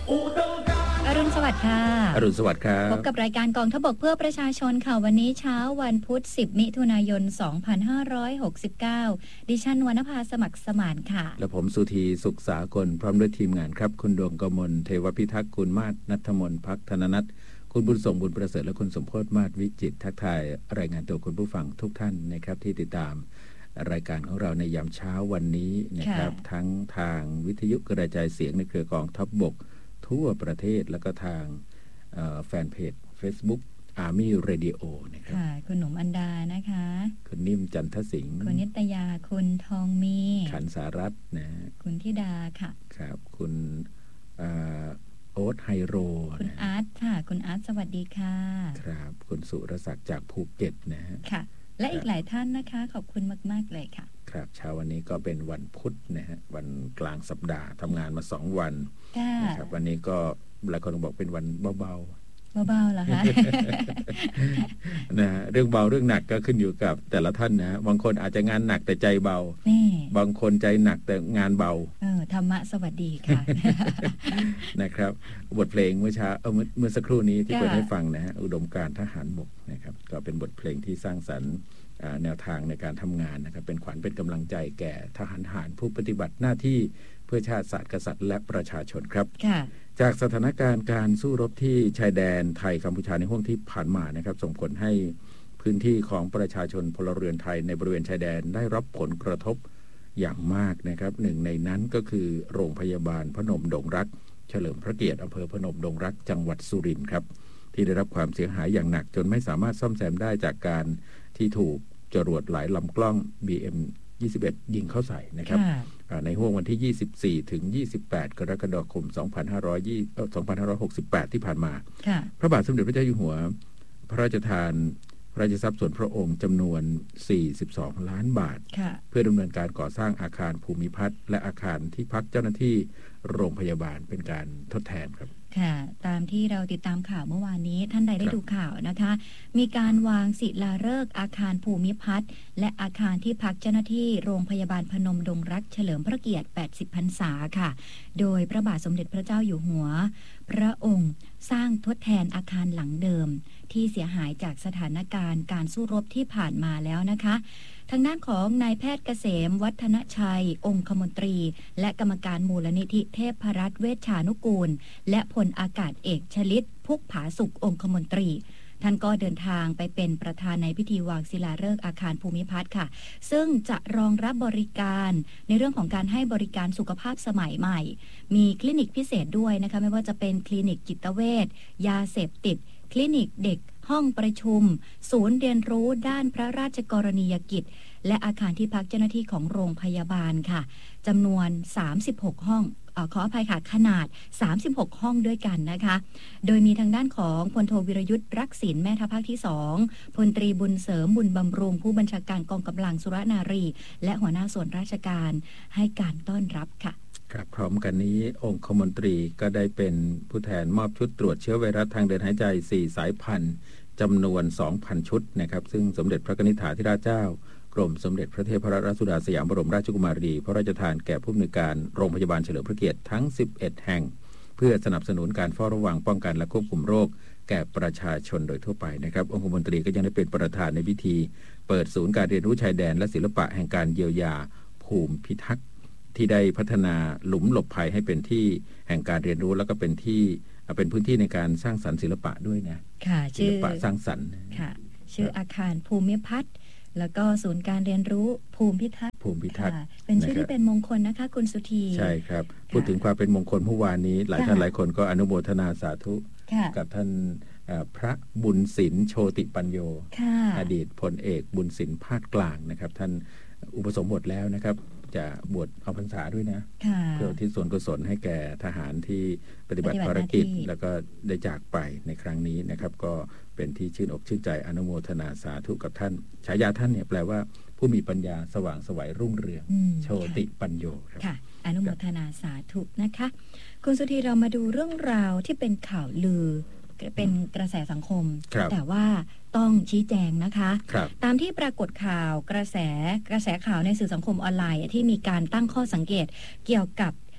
อรุณสวัสดิ์ค่ะอรุณสวัสดิ์ครับพบกับรายการกองทัพบกเพื่อประชาชนค่ะวันนี้เช้าวันพุธ10มิถุนายน2569ดิฉันวรรณภาสมัครสมานค่ะและผมสุธีสุขสากลพร้อมด้วยทีมงานครับคุณดวงกมลเทวพิทักษ์คุณมาศณัฐมนภักธนนัทคุณบุญส่งบุญประเสริฐและคุณสมโพธิ์มาศวิจิตรทักทายรายงานตัวคุณผู้ฟังทุกท่านนะครับที่ติดตามรายการของเราในยามเช้าวันนี้นะครับทั้งทางวิทยุกระจายเสียงในเครือกองทัพบกทั่วประเทศแล้วก็ทางแฟนเพจ Facebook Army Radio นะครับค่ะคุณหนุ่มอันดานะคะคุณนิ่มจันทสิงห์คุณนิตยาคุณทองมีขันสารัตน์นะคุณธิดาค่ะครับคุณโอ๊ตไฮโรคุณอาร์ตค่ะคุณอาร์ตสวัสดีค่ะครับคุณสุรศักดิ์จากภูเก็ตนะฮะค่ะและอีกหลายท่านนะคะขอบคุณมากๆเลยค่ะครับเช้าวันนี้ก็เป็นวันพุธนะฮะวันกลางสัปดาห์ทำงานมา2วันนะครับวันนี้ก็หลายคนบอกเป็นวันเบาๆเหรอคะนะเรื่องเบาเรื่องหนักก็ขึ้นอยู่กับแต่ละท่านนะบางคนอาจจะงานหนักแต่ใจเบาบางคนใจหนักแต่งานเบาธรรมะสวัสดีค่ะนะครับบทเพลงเมื่อเช้าเมื่อสักครู่นี้ที่เปิดให้ฟังนะฮะอุดมการณ์ทหารบกนะครับก็เป็นบทเพลงที่สร้างสรรค์แนวทางในการทำงานนะครับเป็นขวัญเป็นกำลังใจแก่ทหารผู้ปฏิบัติหน้าที่เพื่อชาติศาสตร์กษัตริย์และประชาชนครับจากสถานการณ์การสู้รบที่ชายแดนไทยกัมพูชาในห่วงที่ผ่านมานะครับส่งผลให้พื้นที่ของประชาชนพลเรือนไทยในบริเวณชายแดนได้รับผลกระทบอย่างมากนะครับหนึ่งในนั้นก็คือโรงพยาบาลพนมดงรักเฉลิมพระเกียรติอำเภอพนมดงรักจังหวัดสุรินทร์ครับที่ได้รับความเสียหายอย่างหนักจนไม่สามารถซ่อมแซมได้จากการที่ถูกจรวดหลายลำกล้อง BM-21 ยิงเข้าใส่นะครับในห่วงวันที่24ถึง28กรกฎาคม2568ที่ผ่านมาพระบาทสมเด็จพระเจ้าอยู่หัวพระราชทานพระราชทรัพย์ส่วนพระองค์จำนวน42ล้านบาทเพื่อดำเนินการก่อสร้างอาคารภูมิพัฒน์และอาคารที่พักเจ้าหน้าที่โรงพยาบาลเป็นการทดแทนครับค่ะตามที่เราติดตามข่าวเมื่อวานนี้ท่านใดได้ดูข่าวนะคะมีการวางศิลาฤกษ์อาคารภูมิพัฒน์และอาคารที่พักเจ้าหน้าที่โรงพยาบาลพนมดงรักเฉลิมพระเกียรติ80พรรษาค่ะโดยพระบาทสมเด็จพระเจ้าอยู่หัวพระองค์สร้างทดแทนอาคารหลังเดิมที่เสียหายจากสถานการณ์การสู้รบที่ผ่านมาแล้วนะคะทางด้านของนายแพทย์เกษมวัฒนชัยองคมนตรีและกรรมการมูลนิธิเทพรัตน์เวชชานุกูลและพลอากาศเอกชลิตพุกผาสุของคมนตรีท่านก็เดินทางไปเป็นประธานในพิธีวางศิลาฤกษ์อาคารภูมิพัฒน์ค่ะซึ่งจะรองรับบริการในเรื่องของการให้บริการสุขภาพสมัยใหม่มีคลินิกพิเศษด้วยนะคะไม่ว่าจะเป็นคลินิกจิตเวชยาเสพติดคลินิกเด็กห้องประชุมศูนย์เรียนรู้ด้านพระราชกรณียกิจและอาคารที่พักเจ้าหน้าที่ของโรงพยาบาลค่ะจำนวน36ห้องขออภัยค่ะขนาด36ห้องด้วยกันนะคะโดยมีทางด้านของพลโทวิรยุทธ์รักษิณแม่ทัพภาคที่2พลตรีบุญเสริมบุญบำรุงผู้บัญชาการกองกำลังสุรนารีและหัวหน้าส่วนราชการให้การต้อนรับค่ะครับพร้อมกันนี้องคมนตรีก็ได้เป็นผู้แทนมอบชุดตรวจเชื้อไวรัสทางเดินหายใจ4สายพันธุ์จำนวน 2,000 ชุดนะครับซึ่งสมเด็จพระนิธิธิราชเจ้ากรมสมเด็จพระเทพรัตนราชสุดาสยามบรมราชกุมารีพระราชทานแก่ผู้อำนวยการโรงพยาบาลเฉลิมพระเกียรติทั้ง11แห่งเพื่อสนับสนุนการเฝ้าระวังป้องกันและควบคุมโรคแก่ประชาชนโดยทั่วไปนะครับองคมนตรีก็ยังได้เป็นประธานในพิธีเปิดศูนย์การเรียนรู้ชายแดนและศิลปะแห่งการเยียวยาภูมิพิทักษ์ที่ได้พัฒนาหลุมหลบภัยให้เป็นที่แห่งการเรียนรู้แล้วก็เป็นพื้นที่ในการสร้างสรรค์ศิลปะด้วยนะศิลปะสร้างสรรค์ค่ะชื่ออาคารภูมิพัฒน์แล้วก็ศูนย์การเรียนรู้ภูมิพิทักษ์เป็นชื่อที่เป็นมงคลนะคะคุณสุธีใช่ครับพูดถึงความเป็นมงคลเมื่อวานนี้หลายท่านหลายคนก็อนุโมทนาสาธุกับท่านพระบุญศิลป์โชติปัญโยอดีตพลเอกบุญศิลป์ภาคกลางนะครับท่านอุปสมบทแล้วนะครับจะบวชเอาพรรษาด้วยนะเพื่อที่ส่วนกุศลให้แก่ทหารที่ปฏิบัติภารกิจแล้วก็ได้จากไปในครั้งนี้นะครับก็เป็นที่ชื่นอกชื่นใจอนุโมทนาสาธุกับท่านฉายาท่านเนี่ยแปลว่าผู้มีปัญญาสว่างไสวรุ่งเรืองโชติปัญโยครับค่ะอนุโมทนาสาธุนะคะคุณสุธีเรามาดูเรื่องราวที่เป็นข่าวลือเป็นกระแสสังคมแต่ว่าต้องชี้แจงนะคะตามที่ปรากฏข่าวกระแสข่าวในสื่อสังคมออนไลน์ที่มีการตั้งข้อสังเกตเกี่ยวกับ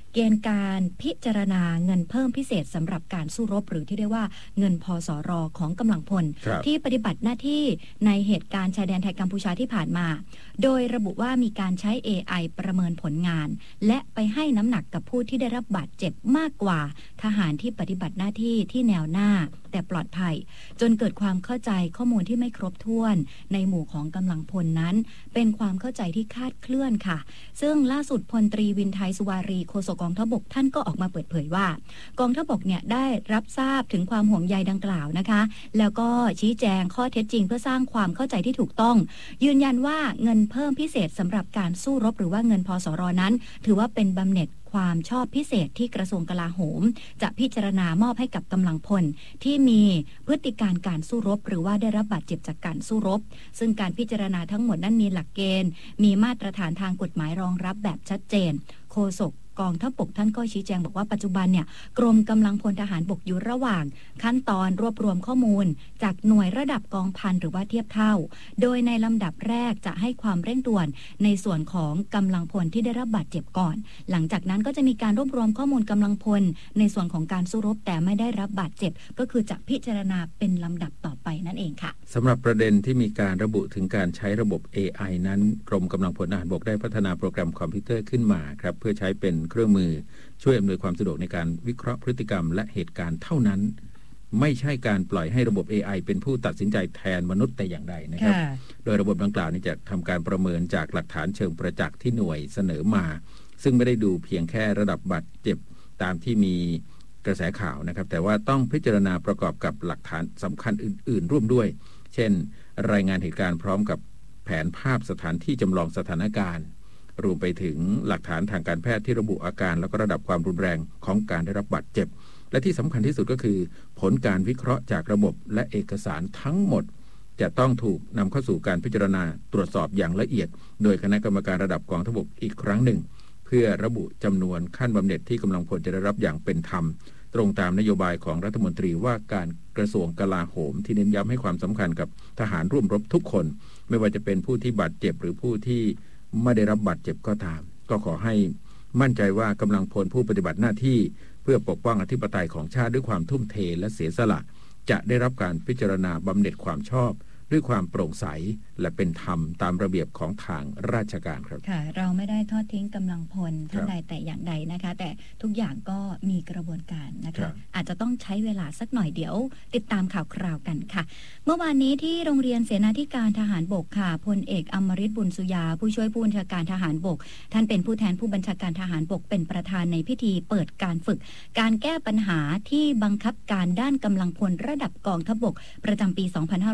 เกณฑ์การพิจารณาเงินเพิ่มพิเศษสำหรับการสู้รบหรือที่เรียกว่าเงินพสร.ของกำลังพลที่ปฏิบัติหน้าที่ในเหตุการณ์ชายแดนไทยกัมพูชาที่ผ่านมาโดยระบุว่ามีการใช้ AI ประเมินผลงานและไปให้น้ำหนักกับผู้ที่ได้รับบาดเจ็บมากกว่าทหารที่ปฏิบัติหน้าที่ที่แนวหน้าแต่ปลอดภัยจนเกิดความเข้าใจข้อมูลที่ไม่ครบถ้วนในหมู่ของกำลังพลนั้นเป็นความเข้าใจที่คลาดเคลื่อนค่ะซึ่งล่าสุดพลตรีวินไทยสุวารีโฆษกกองทัพบกท่านก็ออกมาเปิดเผยว่ากองทัพบกเนี่ยได้รับทราบถึงความห่วงใยดังกล่าวนะคะแล้วก็ชี้แจงข้อเท็จจริงเพื่อสร้างความเข้าใจที่ถูกต้องยืนยันว่าเงินเพิ่มพิเศษสำหรับการสู้รบหรือว่าเงินพสร.นั้นถือว่าเป็นบำเหน็จความชอบพิเศษที่กระทรวงกลาโหมจะพิจารณามอบให้กับกำลังพลที่มีพฤติการการสู้รบหรือว่าได้รับบาดเจ็บจากการสู้รบซึ่งการพิจารณาทั้งหมดนั้นมีหลักเกณฑ์มีมาตรฐานทางกฎหมายรองรับแบบชัดเจนโฆษกกองทัพบกท่านก็ชี้แจงบอกว่าปัจจุบันเนี่ยกรมกำลังพลทหารบกอยู่ระหว่างขั้นตอนรวบรวมข้อมูลจากหน่วยระดับกองพันหรือว่าเทียบเท่าโดยในลำดับแรกจะให้ความเร่งด่วนในส่วนของกำลังพลที่ได้รับบาดเจ็บก่อนหลังจากนั้นก็จะมีการรวบรวมข้อมูลกำลังพลในส่วนของการสู้รบแต่ไม่ได้รับบาดเจ็บก็คือจะพิจารณาเป็นลำดับต่อไปนั่นเองค่ะสำหรับประเด็นที่มีการระบุถึงการใช้ระบบ AI นั้นกรมกำลังพลทหารบกได้พัฒนาโปรแกรมคอมพิวเตอร์ขึ้นมาครับเพื่อใช้เป็นเครื่องมือช่วยอำนวยความสะดวกในการวิเคราะห์พฤติกรรมและเหตุการณ์เท่านั้นไม่ใช่การปล่อยให้ระบบ AI เป็นผู้ตัดสินใจแทนมนุษย์แต่อย่างใดนะครับโดยระบบดังกล่าวนี้จะทำการประเมินจากหลักฐานเชิงประจักษ์ที่หน่วยเสนอมาซึ่งไม่ได้ดูเพียงแค่ระดับบาดเจ็บตามที่มีกระแสข่าวนะครับแต่ว่าต้องพิจารณาประกอบกับหลักฐานสำคัญอื่นๆร่วมด้วยเช่นรายงานเหตุการณ์พร้อมกับแผนภาพสถานที่จำลองสถานการณ์รวมไปถึงหลักฐานทางการแพทย์ที่ระบุอาการและก็ระดับความรุนแรงของการได้รับบาดเจ็บและที่สำคัญที่สุดก็คือผลการวิเคราะห์จากระบบและเอกสารทั้งหมดจะต้องถูกนำเข้าสู่การพิจารณาตรวจสอบอย่างละเอียดโดยคณะกรรมการระดับกองทัพบกอีกครั้งหนึ่งเพื่อระบุจำนวนขั้นบำเหน็จที่กำลังพลจะได้รับอย่างเป็นธรรมตรงตามนโยบายของรัฐมนตรีว่าการกระทรวงกลาโหมที่เน้นย้ำให้ความสำคัญกับทหารร่วมรบทุกคนไม่ว่าจะเป็นผู้ที่บาดเจ็บหรือผู้ที่ไม่ได้รับบาดเจ็บก็ตามก็ขอให้มั่นใจว่ากำลังพลผู้ปฏิบัติหน้าที่เพื่อปกป้องอธิปไตยของชาติด้วยความทุ่มเทและเสียสละจะได้รับการพิจารณาบำเหน็จความชอบด้วยความโปร่งใสและเป็นธรรมตามระเบียบของทางราชการครับค่ะเราไม่ได้ทอดทิ้งกำลังพลท่านใดแต่อย่างใดนะคะแต่ทุกอย่างก็มีกระบวนการนะคะอาจจะต้องใช้เวลาสักหน่อยเดี๋ยวติดตามข่าวคราวกันค่ะเมื่อวานนี้ที่โรงเรียนเสนาธิการทหารบกค่ะพลเอกอมฤตบุญสุยาผู้ช่วยผู้บัญชาการทหารบกท่านเป็นผู้แทนผู้บัญชาการทหารบกเป็นประธานในพิธีเปิดการฝึกการแก้ปัญหาที่บังคับการด้านกำลังพลระดับกองทัพบกประจำปี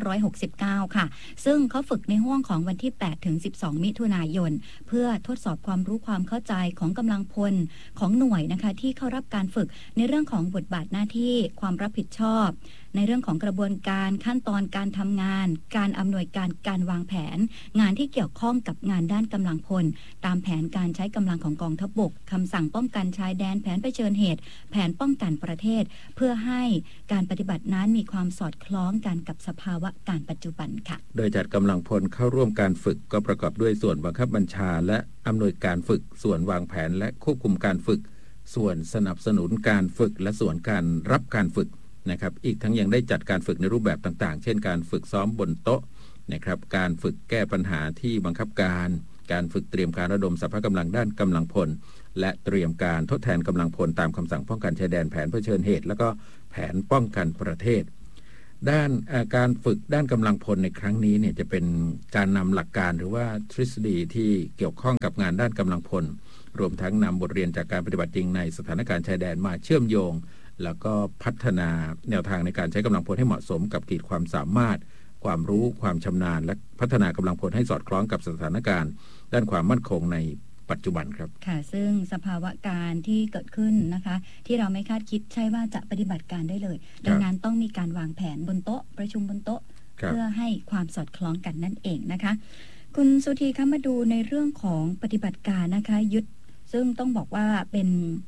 2569 ค่ะซึ่งเขาฝึกในห้วงของวันที่ 8 ถึง 12 มิถุนายนเพื่อทดสอบความรู้ความเข้าใจของกำลังพลของหน่วยนะคะที่เข้ารับการฝึกในเรื่องของบทบาทหน้าที่ความรับผิดชอบในเรื่องของกระบวนการขั้นตอนการทำงานการอำนวยการวางแผนงานที่เกี่ยวข้องกับงานด้านกำลังพลตามแผนการใช้กำลังของกองทัพบกคำสั่งป้องกันชายแดนแผนเผชิญเหตุแผนป้องกันประเทศเพื่อให้การปฏิบัตินั้นมีความสอดคล้องกันกับสภาวะการปัจจุบันค่ะโดยจัดกำลังพลเข้าร่วมการฝึกก็ประกอบด้วยส่วนบังคับบัญชาและอำนวยการฝึกส่วนวางแผนและควบคุมการฝึกส่วนสนับสนุนการฝึกและส่วนการรับการฝึกนะครับอีกทั้งยังได้จัดการฝึกในรูปแบบต่างๆเช่นการฝึกซ้อมบนโต๊ะนะครับการฝึกแก้ปัญหาที่บังคับการฝึกเตรียมการระดมสรรพกำลังด้านกำลังพลและเตรียมการทดแทนกำลังพลตามคำสั่งป้องกันชายแดนแผนเผชิญเหตุและก็แผนป้องกันประเทศด้านการฝึกด้านกำลังพลในครั้งนี้เนี่ยจะเป็นการนำหลักการหรือว่าทฤษฎีที่เกี่ยวข้องกับงานด้านกำลังพลรวมทั้งนำบทเรียนจากการปฏิบัติจริงในสถานการณ์ชายแดนมาเชื่อมโยงแล้วก็พัฒนาแนวทางในการใช้กำลังพลให้เหมาะสมกับขีดความสามารถความรู้ความชำนาญและพัฒนากำลังพลให้สอดคล้องกับสถานการณ์ด้านความมั่นคงในปัจจุบันครับค่ะซึ่งสภาวะการที่เกิดขึ้นนะคะที่เราไม่คาดคิดใช่ว่าจะปฏิบัติการได้เลยดังนั้นต้องมีการวางแผนบนโต๊ะประชุมบนโต๊ะเพื่อให้ความสอดคล้องกันนั่นเองนะคะคุณสุธีคะมาดูในเรื่องของปฏิบัติการนะคะยึดซึ่งต้องบอกว่าเป็น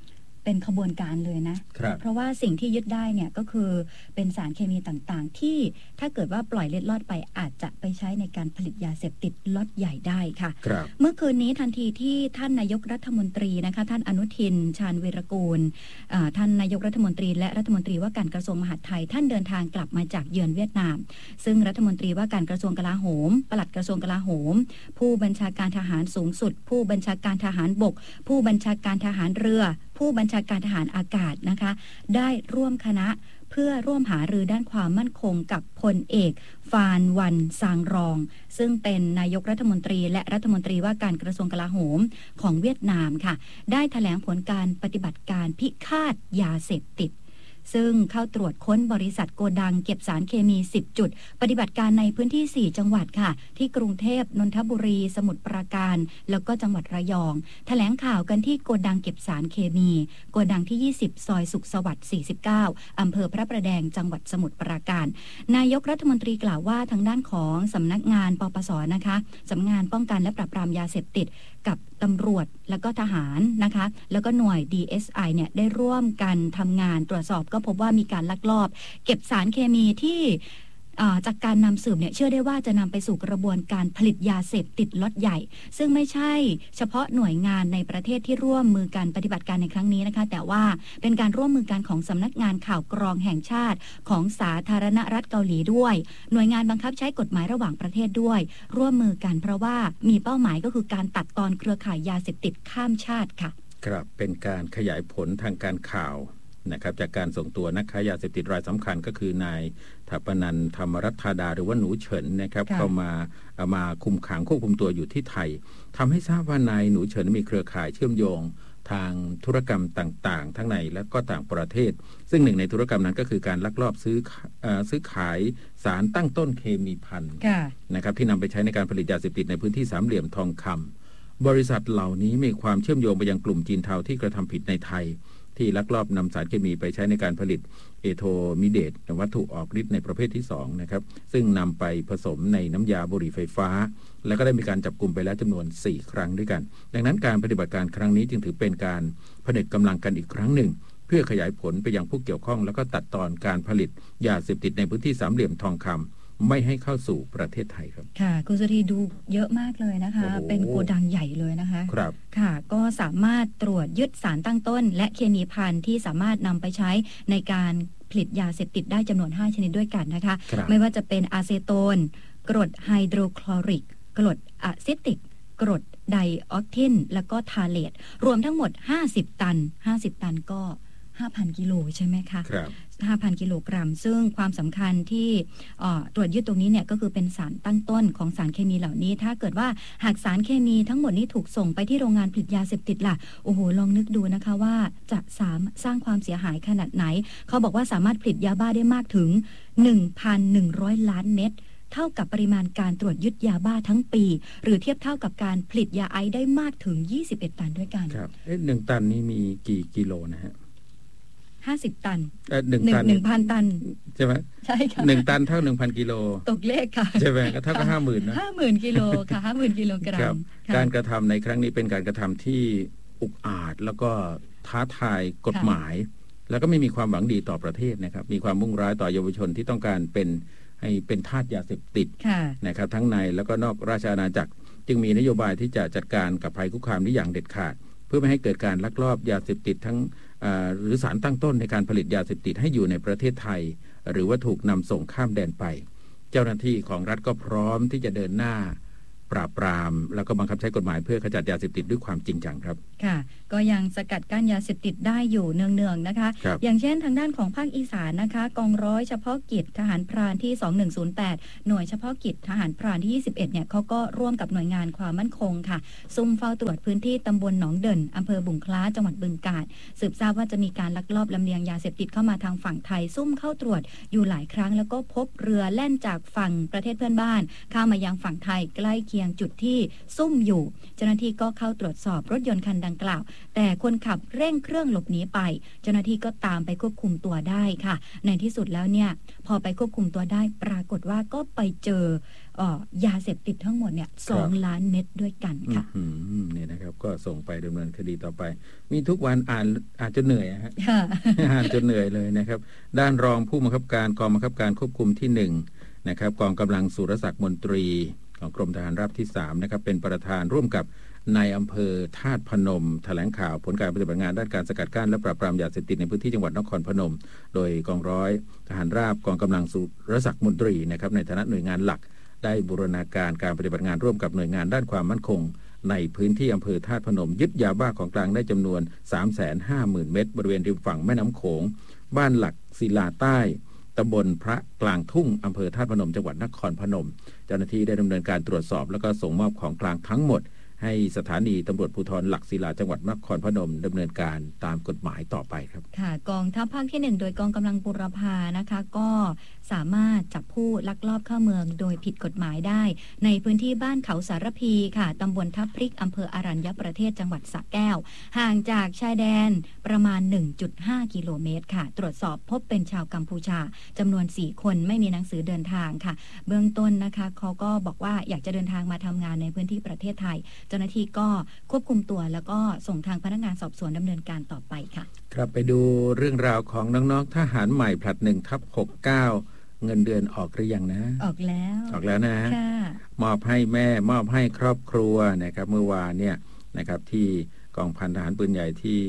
เป็นขบวนการเลยนะเพราะว่าสิ่งที่ยึดได้เนี่ยก็คือเป็นสารเคมีต่างๆที่ถ้าเกิดว่าปล่อยเล็ดลอดไปอาจจะไปใช้ในการผลิตยาเสพติดล็อตใหญ่ได้ค่ะเมื่อคืนนี้ทันทีที่ท่านนายกรัฐมนตรีนะคะท่านอนุทินชาญวีรกูลท่านนายกรัฐมนตรีและรัฐมนตรีว่าการกระทรวงมหาดไทยท่านเดินทางกลับมาจากเยือนเวียดนามซึ่งรัฐมนตรีว่าการกระทรวงกลาโหมปลัดกระทรวงกลาโหมผู้บัญชาการทหารสูงสุดผู้บัญชาการทหารบกผู้บัญชาการทหารเรือผู้บัญชาการทหารอากาศนะคะได้ร่วมคณะเพื่อร่วมหารือด้านความมั่นคงกับพลเอกฟานวันซางรองซึ่งเป็นนายกรัฐมนตรีและรัฐมนตรีว่าการกระทรวงกลาโหมของเวียดนามค่ะได้แถลงผลการปฏิบัติการพิฆาตยาเสพติดซึ่งเข้าตรวจค้นบริษัทโกดังเก็บสารเคมี10จุดปฏิบัติการในพื้นที่4จังหวัดค่ะที่กรุงเทพนนทบุรีสมุทรปราการแล้วก็จังหวัดระยองแถลงข่าวกันที่โกดังเก็บสารเคมีโกดังที่20ซอยสุขสวัสดิ์49อำเภอพระประแดงจังหวัดสมุทรปราการนายกรัฐมนตรีกล่าวว่าทางด้านของสำนักงานปปสนะคะสำนักงานป้องกันและปราบปรามยาเสพติดกับตำรวจแล้วก็ทหารนะคะแล้วก็หน่วย DSI เนี่ยได้ร่วมกันทำงานตรวจสอบก็พบว่ามีการลักลอบเก็บสารเคมีที่จากการนำสืบเนี่ยเชื่อได้ว่าจะนำไปสู่กระบวนการผลิตยาเสพติดล็อตใหญ่ซึ่งไม่ใช่เฉพาะหน่วยงานในประเทศที่ร่วมมือกันปฏิบัติการในครั้งนี้นะคะแต่ว่าเป็นการร่วมมือกันของสำนักงานข่าวกรองแห่งชาติของสาธารณรัฐเกาหลีด้วยหน่วยงานบังคับใช้กฎหมายระหว่างประเทศด้วยร่วมมือกันเพราะว่ามีเป้าหมายก็คือการตัดตอนเครือข่ายยาเสพติดข้ามชาติค่ะครับเป็นการขยายผลทางการข่าวนะครับจากการส่งตัวนักค้ายาเสพติดรายสำคัญก็คือนายถปนันท์ธรรมรัตน์ธาดาหรือว่าหนูเฉินนะครับเข้ามาคุมขังควบคุมตัวอยู่ที่ไทยทำให้ทราบว่านายหนูเฉินมีเครือข่ายเชื่อมโยงทางธุรกรรมต่างๆทั้งในและก็ต่างประเทศซึ่งหนึ่งในธุรกรรมนั้นก็คือการลักลอบซื้อขายสารตั้งต้นเคมีภัณฑ์นะครับที่นำไปใช้ในการผลิตยาเสพติดในพื้นที่สามเหลี่ยมทองคำบริษัทเหล่านี้มีความเชื่อมโยงไปยังกลุ่มจีนเทาที่กระทำผิดในไทยที่ลักลอบนำสารเคมีไปใช้ในการผลิตเอโทมิเดตวัตถุออกฤทธิ์ในประเภทที่2นะครับซึ่งนำไปผสมในน้ำยาบุหรี่ไฟฟ้าและก็ได้มีการจับกุมไปแล้วจำนวน4ครั้งด้วยกันดังนั้นการปฏิบัติการครั้งนี้จึงถือเป็นการผนึกกำลังกันอีกครั้งหนึ่งเพื่อขยายผลไปยังผู้เกี่ยวข้องแล้วก็ตัดตอนการผลิตยาเสพติดในพื้นที่สามเหลี่ยมทองคำไม่ให้เข้าสู่ประเทศไทยครับค่ะคุณสุธีดูเยอะมากเลยนะคะเป็นโกดังใหญ่เลยนะคะครับค่ะก็สามารถตรวจยึดสารตั้งต้นและเคมีภัณฑ์ที่สามารถนำไปใช้ในการผลิตยาเสพติดได้จำนวน5ชนิดด้วยกันนะคะไม่ว่าจะเป็นอะเซโทนกรดไฮโดรคลอริกกรดอะซิติกกรดไดออกทินแล้วก็ทาเลตรวมทั้งหมด50ตันก็ 5,000 กิโลใช่ไหมคะครับ 5,000 กิโลกรัมซึ่งความสำคัญที่ตรวจยึดตรงนี้เนี่ยก็คือเป็นสารตั้งต้นของสารเคมีเหล่านี้ถ้าเกิดว่าหากสารเคมีทั้งหมดนี้ถูกส่งไปที่โรงงานผลิตยาเสพติดล่ะโอ้โหลองนึกดูนะคะว่าจะสร้างความเสียหายขนาดไหนเขาบอกว่าสามารถผลิตยาบ้าได้มากถึง 1,100 ล้านเม็ดเท่ากับปริมาณการตรวจยึดยาบ้าทั้งปีหรือเทียบเท่ากับการผลิตยาไอซ์ได้มากถึง21ตันด้วยกันครับ1ตันนี้มีกี่กิโลนะฮะ 50 ตัน 1 ตัน 1,000 ตันใช่ไหมใช่ค่ะ 1ตันเท่า 1,000 กิโลตกเลขค่ะใช่ไหมก็เท่ากับ 50,000 นะ 50,000 กิโลค่ะ 50,000 กิโลกรัมการกระทำในครั้งนี้เป็นการกระทำที่อุกอาจแล้วก็ท้าทายกฎหมายแล้วก็ไม่มีความหวังดีต่อประเทศนะครับมีความมุ่งร้ายต่อเยาวชนที่ต้องการเป็นทาสยาเสพติดนะครับทั้งในแล้วก็นอกราชอาณาจักรจึงมีนโยบายที่จะจัดการกับภัยคุกคามนี้อย่างเด็ดขาดเพื่อไม่ให้เกิดการลักลอบยาเสพติดทั้งหรือสารตั้งต้นในการผลิตยาเสพติดให้อยู่ในประเทศไทยหรือว่าถูกนำส่งข้ามแดนไปเจ้าหน้าที่ของรัฐก็พร้อมที่จะเดินหน้าปราบปรามแล้วก็บังคับใช้กฎหมายเพื่อขจัดยาเสพติดด้วยความจริงจังครับค่ะก็ยังสกัดกั้นยาเสพติดได้อยู่เนืองๆนะคะอย่างเช่นทางด้านของภาคอีสานนะคะกองร้อยเฉพาะกิจทหารพรานที่2108หน่วยเฉพาะกิจทหารพรานที่21เนี่ยเขาก็ร่วมกับหน่วยงานความมั่นคงค่ะซุ่มเฝ้าตรวจพื้นที่ตำบลหนองเด่นอำเภอบุงคล้าจังหวัดบึงกาฬสืบทราบว่าจะมีการลักลอบลำเลียงยาเสพติดเข้ามาทางฝั่งไทยซุ่มเข้าตรวจอยู่หลายครั้งแล้วก็พบเรือแล่นจากฝั่งประเทศเพื่อนบ้านเข้ามายังฝั่งไทยใกล้เคียงคียงจุดที่ซุ่มอยู่เจ้าหน้าที่ก็เข้าตรวจสอบรถยนต์คันดังกล่าวแต่คนขับเร่งเครื่องหลบหนีไปเจ้าหน้าที่ก็ตามไปควบคุมตัวได้ค่ะในที่สุดแล้วเนี่ยพอไปควบคุมตัวได้ปรากฏว่าก็ไปเจอยาเสพติดทั้งหมดเนี่ย2 ล้านเม็ดด้วยกันค่ะเนี่ยนะครับก็ส่งไปดำเนินคดีต่อไปมีทุกวันอ่านจนเหนื่อยฮะ อ่านจนเหนื่อยเลยนะครับด้านรองผู้บังคับการกองบังคับการควบคุมที่1นะครับกองกำลังสุรศักดิ์มนตรีของกรมทหารราบที่3นะครับเป็นประธานร่วมกับนายอำเภอธาตุพนมแถลงข่าวผลการปฏิบัติงานด้านการสกัดกั้นและปราบปรามยาเสพติดในพื้นที่จังหวัดนครพนมโดยกองร้อยทหารราบกองกำลังสุรศักดิ์มนตรีนะครับในฐานะหน่วยงานหลักได้บูรณาการการปฏิบัติงานร่วมกับหน่วยงานด้านความมั่นคงในพื้นที่อำเภอธาตุพนมยึดยาบ้าของกลางได้จำนวน 350,000 เม็ดบริเวณริมฝั่งแม่น้ำโขงบ้านหลักศิลาใต้ตำบลพระกลางทุ่งอำเภอธาตุพนมจังหวัดนครพนมเจ้าหน้าที่ได้ดำเนินการตรวจสอบแล้วก็ส่งมอบของกลางทั้งหมดให้สถานีตำรวจภูธรหลักศิลาจังหวัดนครพนมดำเนินการตามกฎหมายต่อไปครับค่ะกองทัพภาคที่1โดยกองกำลังบูรพานะคะก็สามารถจับผู้ลักลอบเข้าเมืองโดยผิดกฎหมายได้ในพื้นที่บ้านเขาสารพีค่ะตำบลทับพริกอำเภออรัญญประเทศจังหวัดสระแก้วห่างจากชายแดนประมาณ 1.5 กิโลเมตรค่ะตรวจสอบพบเป็นชาวกัมพูชาจำนวน4คนไม่มีหนังสือเดินทางค่ะเบื้องต้นนะคะเขาก็บอกว่าอยากจะเดินทางมาทำงานในพื้นที่ประเทศไทยเจ้าหน้าที่ก็ควบคุมตัวแล้วก็ส่งทางพนักงานสอบสวนดำเนินการต่อไปค่ะครับไปดูเรื่องราวของน้องๆทหารใหม่ผลัด1/69เงินเดือนออกหรือยังนะออกแล้วนะมอบให้แม่มอบให้ครอบครัวนะครับเมื่อวานเนี่ยนะครับที่กองพันทหารปืนใหญ่ที่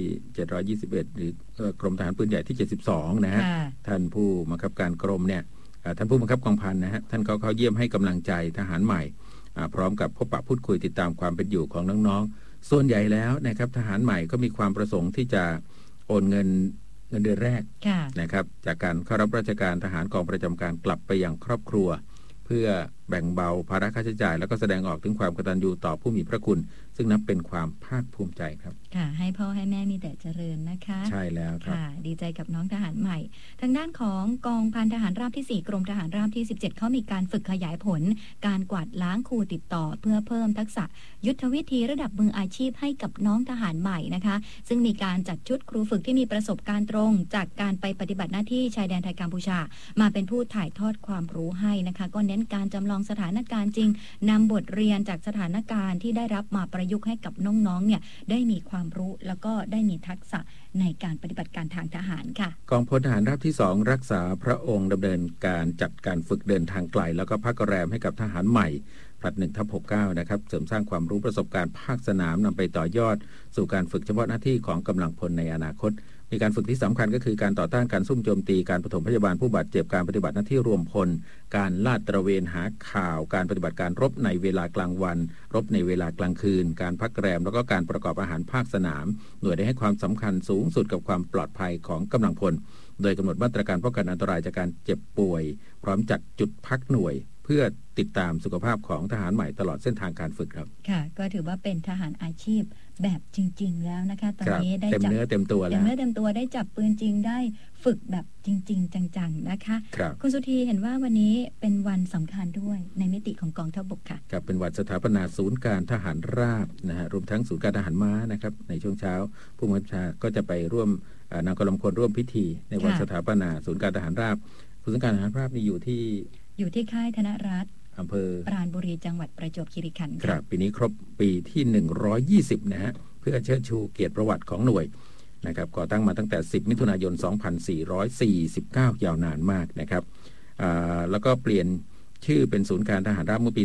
721หรือกรมทหารปืนใหญ่ที่72นะฮะท่านผู้บังคับการกรมเนี่ยท่านผู้บังคับกองพันนะฮะท่านก็เข้าเยี่ยมให้กำลังใจทหารใหม่พร้อมกับพบปะพูดคุยติดตามความเป็นอยู่ของน้องๆส่วนใหญ่แล้วนะครับทหารใหม่ก็มีความประสงค์ที่จะโอนเงินเดือนแรกนะครับจากการเข้ารับราชการทหารกองประจำการกลับไปยังครอบครัวเพื่อแบ่งเบาภาระค่าใช้จ่ายแล้วก็แสดงออกถึงความกตัญญูต่อผู้มีพระคุณซึ่งนับเป็นความภาคภูมิใจครับค่ะให้พ่อให้แม่มีแต่เจริญนะคะใช่แล้วครับค่ะดีใจกับน้องทหารใหม่ทางด้านของกองพันทหารราบที่4กรมทหารราบที่17เขามีการฝึกขยายผลการกวาดล้างครูติดต่อเพื่อเพิ่มทักษะยุทธวิธีระดับมืออาชีพให้กับน้องทหารใหม่นะคะซึ่งมีการจัดชุดครูฝึกที่มีประสบการณ์ตรงจากการไปปฏิบัติหน้าที่ชายแดนไทยกัมพูชามาเป็นผู้ถ่ายทอดความรู้ให้นะคะก็เน้นการจำลองสถานการณ์จริงนำบทเรียนจากสถานการณ์ที่ได้รับมาประยุกต์ให้กับน้องๆเนี่ยได้มีความรู้แล้วก็ได้มีทักษะในการปฏิบัติการทางทหารค่ะกองพลทหารราบที่2รักษาพระองค์ดำเนินการจัดการฝึกเดินทางไกลแล้วก็พักแรมให้กับทหารใหม่ผลัด1/69นะครับเสริมสร้างความรู้ประสบการณ์ภาคสนามนำไปต่อยอดสู่การฝึกเฉพาะหน้าที่ของกำลังพลในอนาคตมีการฝึกที่สำคัญก็คือการต่อต้านการซุ่มโจมตีการปฐมพยาบาลผู้บาดเจ็บการปฏิบัติหน้าที่รวมพลการลาดตระเวนหาข่าวการปฏิบัติการรบในเวลากลางวันรบในเวลากลางคืนการพักแรมแล้วก็การประกอบอาหารภาคสนามหน่วยได้ให้ความสำคัญสูงสุดกับความปลอดภัยของกำลังพลโดยกำหนดมาตรการป้องกันอันตรายจากการเจ็บป่วยพร้อมจัดจุดพักหน่วยเพื่อติดตามสุขภาพของทหารใหม่ตลอดเส้นทางการฝึกครับค่ะก็ถือว่าเป็นทหารอาชีพแบบจริงๆแล้วนะคะตอนนี้ได้จับเต็มเนื้อเต็มตัวแล้วได้จับปืนจริงได้ฝึกแบบจริงๆจังๆนะคะคุณสุธีเห็นว่าวันนี้เป็นวันสำคัญด้วยในมิติของกองทัพบกค่ะครับเป็นวันสถาปนาศูนย์การทหารราบนะฮะรวมทั้งศูนย์การทหารม้านะครับในช่วงเช้าผู้บัญชาการก็จะไปร่วมนำกำลังพลร่วมพิธีในวันสถาปนาศูนย์การทหารราบศูนย์การทหารราบนี่อยู่ที่ค่ายธนรัตน์อำเภอปราณบุรีจังหวัดประจวบคีรีขันธ์ครับปีนี้ครบปีที่120นะฮะเพื่อเชิดชูเกียรติประวัติของหน่วยนะครับก่อตั้งมาตั้งแต่10มิถุนายน2449ยาวนานมากนะครับแล้วก็เปลี่ยนชื่อเป็นศูนย์การทหารราบเมื่อปี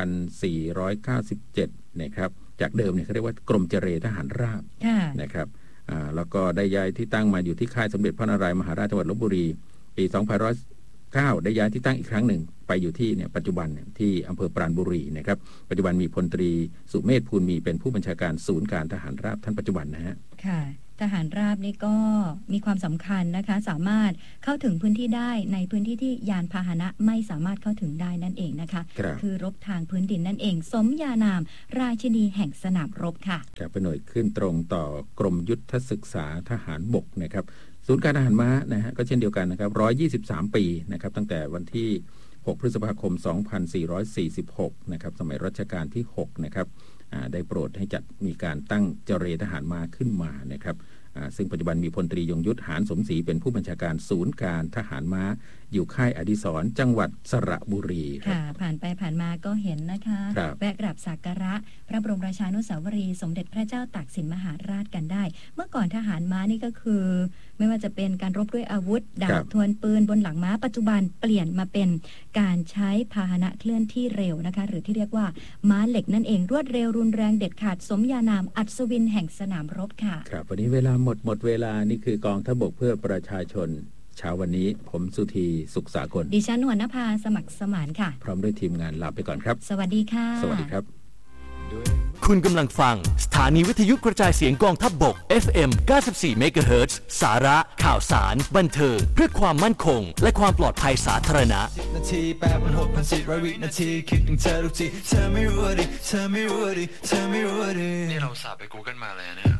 2497นะครับจากเดิมเนี่ยเขาเรียกว่ากรมเจรทหารราบนะครับแล้วก็ได้ย้ายที่ตั้งมาอยู่ที่ค่ายสมเด็จพระนารายมหาราชจังหวัดลพบุรีปี2509ได้ย้ายที่ตั้งอีกครั้งหนึ่งไปอยู่ที่เนี่ยปัจจุบันที่อำเภอปราณบุรีนะครับปัจจุบันมีพลตรีสุเมธภูลมีเป็นผู้บัญชาการศูนย์การทหารราบท่านปัจจุบันนะฮะค่ะทหารราบนี่ก็มีความสำคัญนะคะสามารถเข้าถึงพื้นที่ได้ในพื้นที่ที่ยานพาหนะไม่สามารถเข้าถึงได้นั่นเองนะคะคือรบทางพื้นดินนั่นเองสมญานามราชินีแห่งสนามรบค่ะเป็นหน่วยขึ้นตรงต่อกรมยุทธศึกษาทหารบกนะครับศูนย์การทหารม้านะฮะก็เช่นเดียวกันนะครับ123 ปีนะครับตั้งแต่วันที่ 6 พฤษภาคม 2446 นะครับสมัยรัชกาลที่ 6 นะครับได้โปรดให้จัดมีการตั้งเจรทหารม้าขึ้นมานะครับซึ่งปัจจุบันมีพลตรียงยุทธหานสมศรีเป็นผู้บัญชาการศูนย์การทหารม้าอยู่ค่ายอดิศรจังหวัดสระบุรีค่ะผ่านไปผ่านมาก็เห็นนะคะแวะกราบสักการะพระบรมราชานุสาวรีย์สมเด็จพระเจ้าตากสินมหาราชกันได้เมื่อก่อนทหารม้านี่ก็คือไม่ว่าจะเป็นการรบด้วยอาวุธดาบทวนปืนบนหลังม้าปัจจุบันเปลี่ยนมาเป็นการใช้พาหนะเคลื่อนที่เร็วนะคะหรือที่เรียกว่าม้าเหล็กนั่นเองรวดเร็วรุนแรงเด็ดขาดสมญานามอัศวินแห่งสนามรบค่ะครับวันนี้เวลาหมดเวลานี่คือกองทัพบกเพื่อประชาชนเช้าวันนี้ผมสุธีสุขสากลดิฉันวรรณภาสมัครสมานค่ะพร้อมด้วยทีมงานลาไปก่อนครับสวัสดีค่ะสวัสดีครับคุณกำลังฟังสถานีวิทยุกระจายเสียงกองทัพบก FM 94 MHz สาระข่าวสารบันเทิงเพื่อความมั่นคงและความปลอดภัยสาธารณะ10 นาที 8,6,400 วินาทีคิดถึงเธอทุกทีเธอไม่รู้ดิเธอไม่รู้ดิเธอไม่รู้ดินี่เราสาบไป Google มาเลยเนี่ย